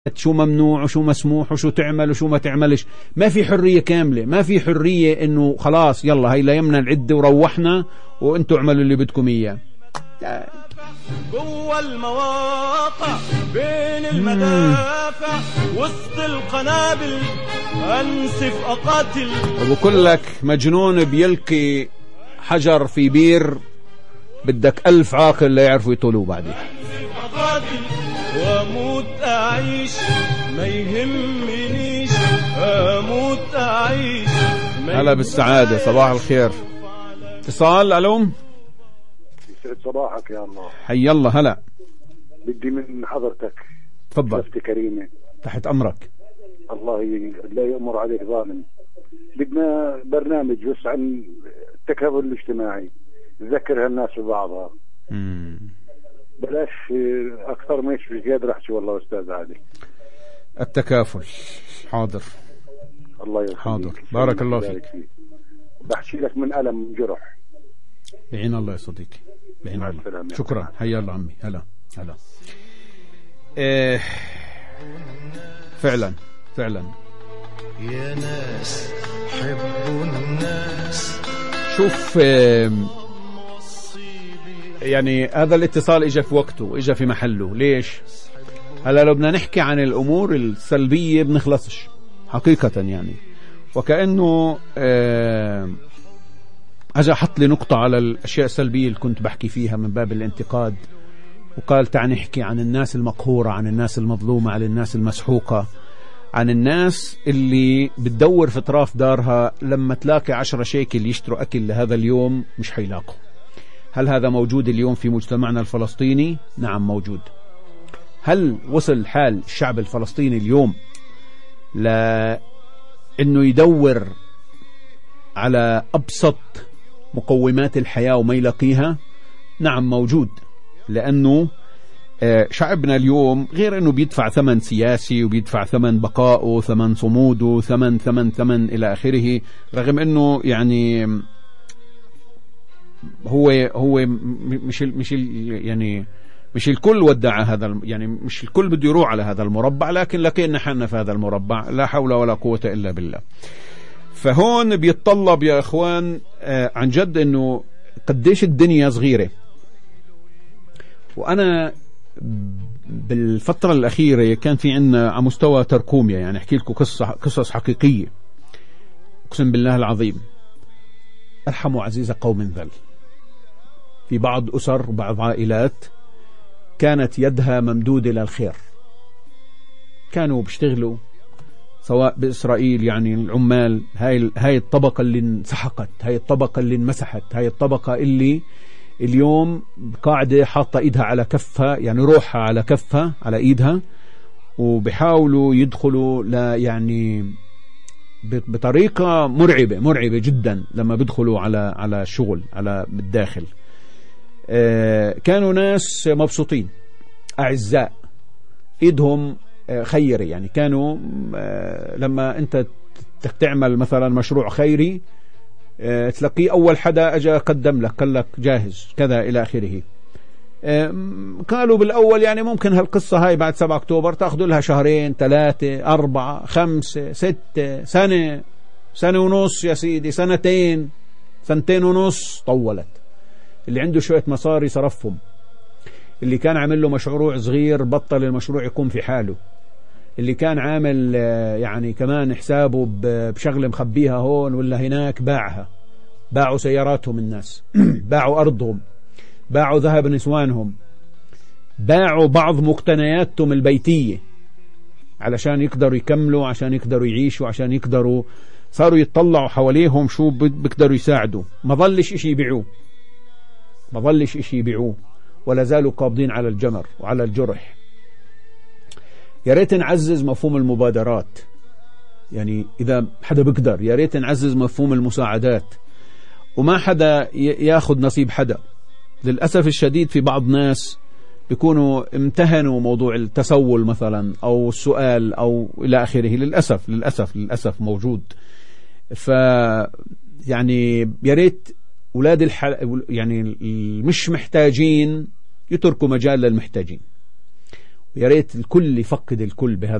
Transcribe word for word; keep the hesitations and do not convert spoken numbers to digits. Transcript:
شو ممنوع وشو مسموح وشو تعمل وشو ما تعملش. ما في حرية كاملة، ما في حرية انه خلاص يلا هي ليمنا العدة وروحنا وانتوا اعملوا اللي بدكم اياه. جوا المواقع بين المدافع وسط القنابل انسف اقاتل. وبقول لك مجنون بيلقي حجر في بير بدك ألف عاقل لا يعرفوا يطولوه بعدها. واموت اعيش ما يهمنيش، اموت اعيش. هلا بالسعادة، صباح الخير. اتصال. الو، يسعد صباحك يا الله. حي الله. هلا، بدي من حضرتك تفضل. شفتي كريمة تحت امرك. الله ي... لا يأمر عليك ظالم. بدنا برنامج بس عن التكافل الاجتماعي، نذكر هالناس ببعضها. مم. بلاش اكثر من مش قادر احكي والله استاذ عادل. التكافل. حاضر. الله يخليك. حاضر، بارك الله فيك. فيك. بحكي لك من ألم جرح. بعين الله يا صديقي، بعين الله. شكرا. حيا الله عمي. هلا هلا. إيه فعلا فعلا يا ناس حبوا الناس. شوف إيه يعني هذا الاتصال اجى في وقته واجى في محله. ليش؟ هلا لو بدنا نحكي عن الامور السلبيه بنخلصش حقيقه يعني. وكانه آه اجى حط لي نقطه على الاشياء السلبيه اللي كنت بحكي فيها من باب الانتقاد، وقال تعال نحكي عن الناس المقهوره، عن الناس المظلومه، عن الناس المسحوقه، عن الناس اللي بتدور في اطراف دارها لما تلاقي عشرة شيكل يشتروا اكل لهذا اليوم مش حيلاقوا. هل هذا موجود اليوم في مجتمعنا الفلسطيني؟ نعم موجود. هل وصل حال الشعب الفلسطيني اليوم لأنه يدور على أبسط مقومات الحياة وما يلاقيها؟ نعم موجود. لأنه شعبنا اليوم غير أنه بيدفع ثمن سياسي وبيدفع ثمن بقائه، ثمن صموده، ثمن ثمن ثمن إلى آخره، رغم أنه يعني هو هو مش ال مش ال يعني مش الكل ودع هذا، يعني مش الكل بده يروح على هذا المربع، لكن لقينا حنا في هذا المربع. لا حول ولا قوة إلا بالله. فهون بيتطلب يا إخوان آه عن جد إنه قديش الدنيا صغيرة. وأنا بالفترة الأخيرة كان في عنا على مستوى تركوميا، يعني أحكي لكم قصة قصص حقيقية أقسم بالله العظيم. ارحموا عزيز قوم ذل. في بعض أسر وبعض عائلات كانت يدها ممدودة للخير، كانوا بيشتغلوا سواء بإسرائيل، يعني العمال، هاي هاي الطبقة اللي انسحقت، هاي الطبقة اللي انمسحت، هاي الطبقة اللي اليوم قاعدة حاطة إيدها على كفها، يعني روحها على كفها على إيدها، وبيحاولوا يدخلوا لا يعني بطريقة مرعبة مرعبة جدا لما بيدخلوا على على الشغل على بالداخل. آه كانوا ناس مبسوطين أعزاء، إيدهم آه خيري، يعني كانوا آه لما أنت تعمل مثلا مشروع خيري آه تلاقيه أول حدا أجا قدم لك قال لك جاهز كذا إلى آخره. قالوا بالأول يعني ممكن هالقصة هاي بعد سبعة أكتوبر تأخذوا لها شهرين ثلاثة أربعة خمسة ستة سنة سنة ونص يا سيدي، سنتين سنتين ونص. طولت. اللي عنده شوية مصاري صرفهم، اللي كان عامل له مشروع صغير بطل المشروع يقوم في حاله، اللي كان عامل يعني كمان حسابه بشغله مخبيها هون ولا هناك باعها، باعوا سياراتهم الناس باعوا أرضهم، باعوا ذهب نسوانهم، باعوا بعض مقتنياتهم البيتية علشان يقدروا يكملوا، عشان يقدروا يعيشوا، عشان يقدروا، صاروا يتطلعوا حواليهم شو بيقدروا يساعدوا. ما ظلش اشي يبيعوه، ما ظلش اشي يبيعوه، ولا زالوا قابضين على الجمر وعلى الجرح. يا ريت نعزز مفهوم المبادرات، يعني إذا حدا بيقدر يا ريت نعزز مفهوم المساعدات، وما حدا ياخذ نصيب حدا. للأسف الشديد في بعض ناس بيكونوا امتهنوا موضوع التسول مثلا أو السؤال أو إلى آخره. للأسف للأسف للأسف موجود. ف يعني يا ريت أولاد الحل... يعني مش محتاجين يتركوا مجال للمحتاجين، يا ريت الكل يفقد الكل بهذا